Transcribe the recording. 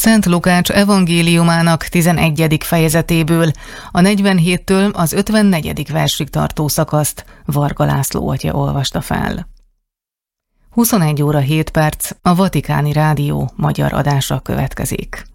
Szent Lukács evangéliumának 11. fejezetéből, a 47-től az 54. versig tartó szakaszt Varga László atya olvasta fel. 21 óra 7 perc, a Vatikáni Rádió magyar adása következik.